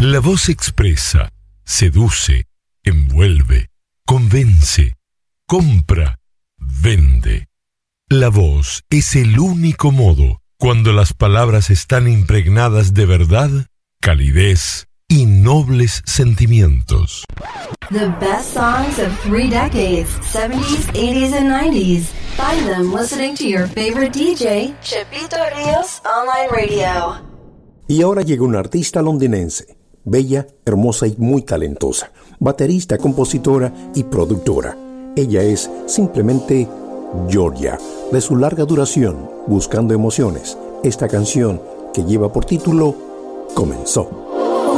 La voz expresa, seduce, envuelve, convence, compra, vende. La voz es el único modo, cuando las palabras están impregnadas de verdad, calidez y nobles sentimientos. The best songs of 3 decades, 70s, 80s, and 90s. Find them listening to your favorite DJ, Chepito Ríos Online Radio. Y ahora llega una artista londinense, bella, hermosa y muy talentosa, baterista, compositora y productora. Ella es simplemente Georgia, de su larga duración, Buscando Emociones, esta canción que lleva por título Comenzó.